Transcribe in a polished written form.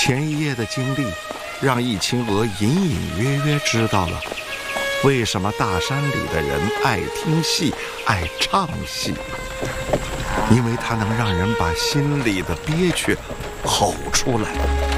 前一夜的经历让易清娥隐隐约约知道了为什么大山里的人爱听戏爱唱戏，因为它能让人把心里的憋屈吼出来。